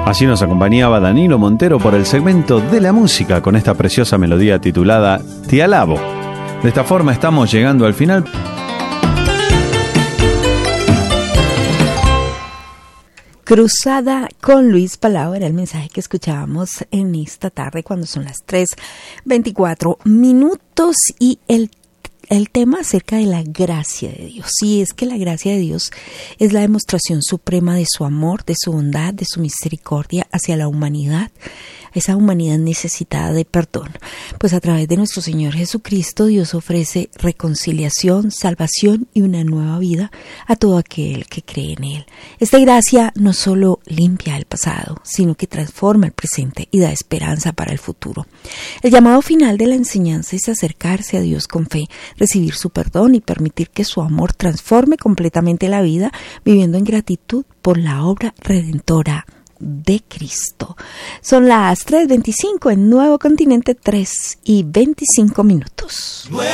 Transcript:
Así nos acompañaba Danilo Montero por el segmento de la música con esta preciosa melodía titulada Te alabo. De esta forma estamos llegando al final. Cruzada con Luis Palau era el mensaje que escuchábamos en esta tarde cuando son las 3:24 y el tema acerca de la gracia de Dios. Sí, es que la gracia de Dios es la demostración suprema de su amor, de su bondad, de su misericordia hacia la humanidad, esa humanidad necesitada de perdón. Pues a través de nuestro Señor Jesucristo, Dios ofrece reconciliación, salvación y una nueva vida a todo aquel que cree en Él. Esta gracia no solo limpia el pasado, sino que transforma el presente y da esperanza para el futuro. El llamado final de la enseñanza es acercarse a Dios con fe, recibir su perdón y permitir que su amor transforme completamente la vida, viviendo en gratitud por la obra redentora de Cristo. Son las 3:25 en Nuevo Continente, 3:25.